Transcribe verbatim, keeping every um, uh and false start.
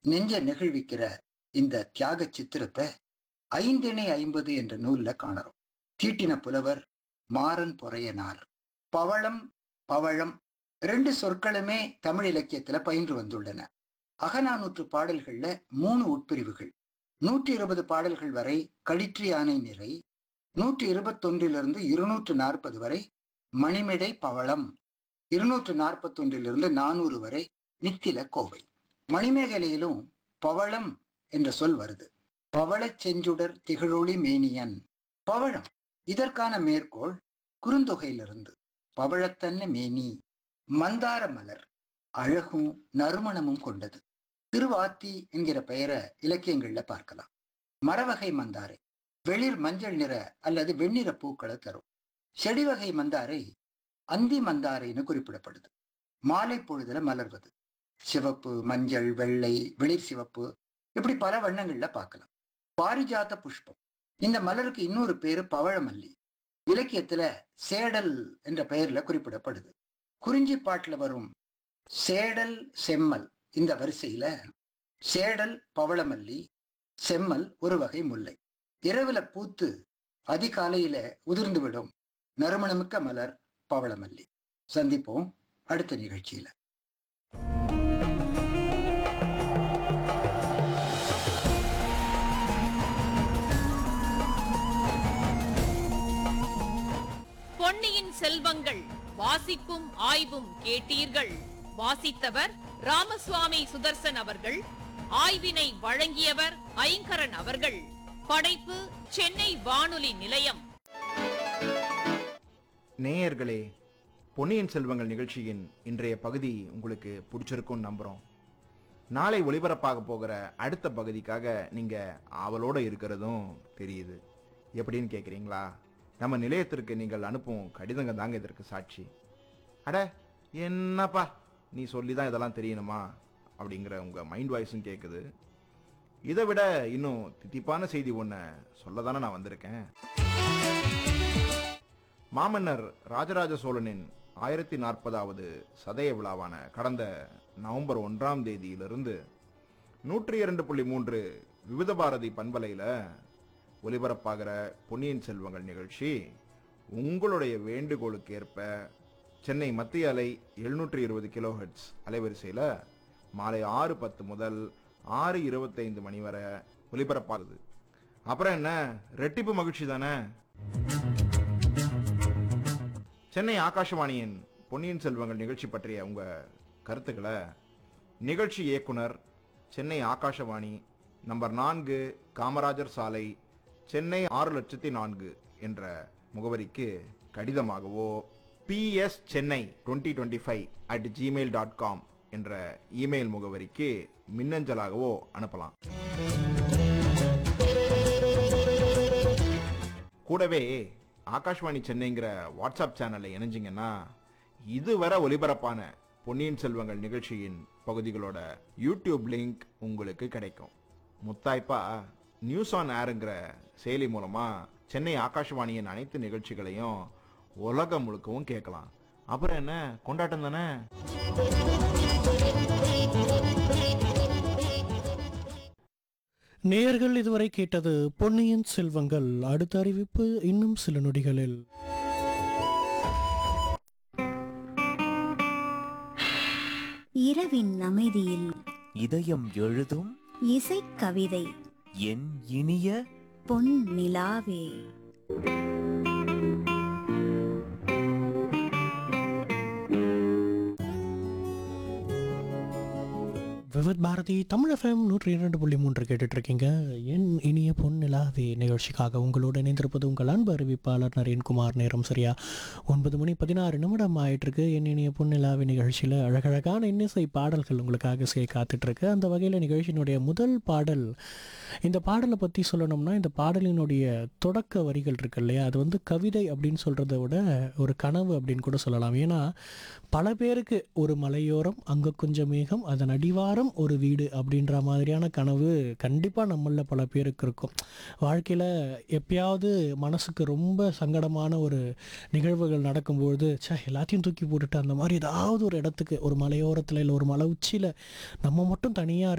நெஞ்ச நெகிழ்விக்கிற இந்த தியாக சித்திரத்தை ஐந்திணை ஐம்பது என்ற நூல்ல காணறோம். தீட்டின புலவர் மாறன் பொறையனார். பவளம், பவழம் ரெண்டு சொற்களுமே தமிழ் இலக்கியத்துல பயின்று வந்துள்ளன. அகநானூற்று பாடல்கள்ல மூணு உட்பிரிவுகள். நூற்றி இருபது பாடல்கள் வரை களிற்று யானை நிறை, நூற்றி இருபத்தொன்றிலிருந்து இருநூற்று நாற்பது வரை மணிமிடை பவளம், இருநூற்று நாற்பத்தி ஒன்றிலிருந்து நானூறு வரை நித்தில கோவை. மணிமேகலையிலும் பவளம் என்ற சொல் வருது. பவளச் செஞ்சுடர் திகழொளி மேனியன். பவழம் இதற்கான மேற்கோள் குறுந்தொகையிலிருந்து. பவழத்தன்ன மேனி, மந்தார மலர் அழகும் நறுமணமும் கொண்டது. திருவாத்தி என்கிற பெயரை இலக்கியங்கள்ல பார்க்கலாம். மரவகை மந்தாரை வெளிர் மஞ்சள் நிற அல்லது வெண்ணிற பூக்களை தரும். செடிவகை மந்தாரை அந்தி மந்தாரைன்னு குறிப்பிடப்படுது. மாலை பொழுதுல மலர்வது. சிவப்பு, மஞ்சள், வெள்ளை, வெளிர் சிவப்பு இப்படி பல வண்ணங்கள்ல பார்க்கலாம். பாரிஜாத புஷ்பம், இந்த மலருக்கு இன்னொரு பேரு பவழமல்லி. இலக்கியத்துல சேடல் என்ற பெயர்ல குறிப்பிடப்படுது. குறிஞ்சி பாட்டுல வரும் சேடல் செம்மல் இந்த வரிசையில சேடல் பவளமல்லி, செம்மல் ஒரு வகை முல்லை. இரவுல பூத்து அதிகாலையில உதிர்ந்துவிடும் நறுமணமிக்க மலர் பவளமல்லி. சந்திப்போம் அடுத்த நிகழ்ச்சியில. பொன்னியின் செல்வங்கள் வாசிப்பும் ஆய்வும் கேட்டீர்கள். வாசித்தவர் ராமசுவாமி சுதர்சன் அவர்கள். ஆய்வினை வழங்கியவர் ஐங்கரன் அவர்கள். படைப்பு சென்னை வானொலி நிலையம். நேயர்களே, பொன்னியின் செல்வங்கள் நிகழ்ச்சியின் இன்றைய பகுதி உங்களுக்கு பிடிச்சிருக்கும்னு நம்புகிறோம். நாளை ஒளிபரப்பாக போகிற அடுத்த பகுதிக்காக நீங்கள் ஆவலோடு இருக்கிறதும் தெரியுது. எப்படின்னு கேட்குறீங்களா? நம்ம நிலையத்திற்கு நீங்கள் அனுப்பும் கடிதங்க தாங்க இதற்கு சாட்சி. அட என்னப்பா நீ சொல்லி தான் இதெல்லாம் தெரியணுமா அப்படிங்கிற உங்கள் மைண்ட் வாய்ஸும் கேட்குது. இதை விட இன்னும் தித்திப்பான செய்தி ஒன்று சொல்ல தானே நான் வந்திருக்கேன். மாமன்னர் ராஜராஜ சோழனின் ஆயிரத்தி நாற்பதாவது சதய விழாவான கடந்த நவம்பர் ஒன்றாம் தேதியிலிருந்து நூற்றி இரண்டு புள்ளி மூன்று விவித பாரதி பண்பலையில் ஒலிபரப்பாகிற பொன்னியின் செல்வங்கள் நிகழ்ச்சி உங்களுடைய வேண்டுகோளுக்கு ஏற்ப சென்னை மத்திய அலை எழுநூற்றி இருபது கிலோ ஹெர்ட்ஸ் அலைவரிசையில் மாலை ஆறு பத்து முதல் ஆறு இருபத்தைந்து மணி வரை ஒலிபரப்பாகுது. அப்புறம் என்ன, ரெட்டிப்பு மகிழ்ச்சி தானே. சென்னை ஆகாஷவாணியின் பொன்னியின் செல்வங்கள் நிகழ்ச்சி பற்றிய உங்கள் கருத்துக்களை நிகழ்ச்சி இயக்குனர், சென்னை ஆகாஷவாணி, நம்பர் நான்கு காமராஜர் சாலை, சென்னை ஆறு லட்சத்தி நான்கு என்ற முகவரிக்கு கடிதமாகவோ PS Chennai twenty twenty five at Gmail dot com என்ற இமெயில் முகவரிக்கு மின்னஞ்சலாகவோ அனுப்பலாம். கூடவே ஆகாஷ்வாணி சென்னைங்கிற வாட்ஸ்அப் சேனலை இணைஞ்சிங்கன்னா இதுவரை ஒலிபரப்பான பொன்னியின் செல்வங்கள் நிகழ்ச்சியின் பகுதிகளோட யூடியூப் லிங்க் உங்களுக்கு கிடைக்கும். முத்தாய்ப்பா நியூஸ் ஆன் ஏருங்கிற செயலி மூலமா சென்னை ஆகாஷ்வாணியின் அனைத்து நிகழ்ச்சிகளையும் உலகம் முழுக்கவும் கேட்கலாம். அப்புறம் என்ன, கொண்டாட்டம் தானே. நேயர்கள் இதுவரை கேட்டது பொன்னியின் செல்வங்கள். அடுத்த அறிவிப்பு இன்னும் சில நொடிகளில். இரவின் அமைதியில் இதயம் எழுதும் இசைக்கவிதை என் இனிய பொன் நிலாவே. விவித் பாரதி தமிழ் எஃப்எம் நூற்றி இரண்டு புள்ளி மூன்று கேட்டுட்டு இருக்கீங்க. என் இனிய பொன் நிலாவே நிகழ்ச்சிக்காக உங்களோடு இணைந்திருப்பது உங்கள் அன்பு அறிவிப்பாளர் நரேன்குமார். நேரம் சரியா ஒன்பது மணி பதினாறு நிமிடம் ஆயிட்டிருக்கு. என் இனிய பொன் நிலாவே நிகழ்ச்சியில் அழகழகான இன்னிசை பாடல்கள் உங்களுக்காக செய்ய காத்துட்ருக்கு. அந்த வகையில் நிகழ்ச்சியினுடைய முதல் பாடல், இந்த பாடலை பற்றி சொல்லணும்னா இந்த பாடலினுடைய தொடக்க வரிகள் இருக்கு இல்லையா, அது வந்து கவிதை அப்படின்னு சொல்கிறத விட ஒரு கனவு அப்படின்னு கூட சொல்லலாம். ஏன்னா பல பேருக்கு ஒரு மலையோரம் அங்கே கொஞ்சம் மேகம் அதன் அடிவாரம் ஒரு வீடு அப்படின்ற மாதிரியான கனவு கண்டிப்பாக நம்மளில் பல பேருக்கு இருக்கும். வாழ்க்கையில் எப்பயாவது மனசுக்கு ரொம்ப சங்கடமான ஒரு நிகழ்வுகள் நடக்கும்பொழுது சே எல்லாத்தையும் தூக்கி போட்டுட்டு அந்த மாதிரி ஏதாவது ஒரு இடத்துக்கு, ஒரு மலையோரத்தில் இல்லை ஒரு மலை உச்சியில் நம்ம மட்டும் தனியாக